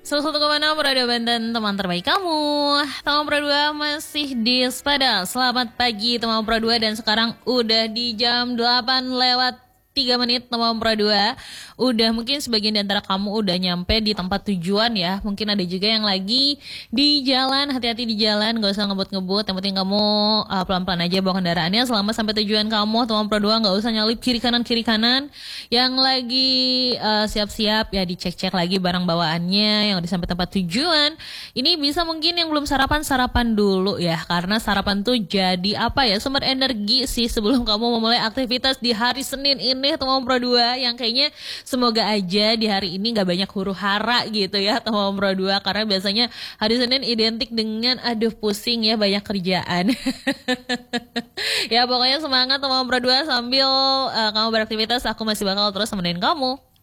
101,6 Radio Banten, teman terbaik kamu. Teman Pro 2 masih di Sepada. Selamat pagi teman Pro 2, dan sekarang udah di jam 8 lewat 3 menit teman Pro 2. Udah mungkin sebagian di antara kamu udah nyampe di tempat tujuan ya. Mungkin ada juga yang lagi di jalan. Hati-hati di jalan, gak usah ngebut-ngebut. Yang penting kamu pelan-pelan aja bawa kendaraannya selama sampai tujuan kamu. Teman Pro 2 gak usah nyalip kiri kanan. Yang lagi siap-siap ya dicek-cek lagi barang bawaannya yang udah sampai tempat tujuan. Ini bisa mungkin yang belum sarapan dulu ya, karena sarapan tuh jadi apa ya, sumber energi sih sebelum kamu memulai aktivitas di hari Senin ini teman Pro 2, yang kayaknya semoga aja di hari ini gak banyak huru hara gitu ya teman Pro 2, karena biasanya hari Senin identik dengan aduh pusing ya, banyak kerjaan. Ya pokoknya semangat teman Pro 2 sambil kamu beraktivitas, aku masih bakal terus temenin kamu.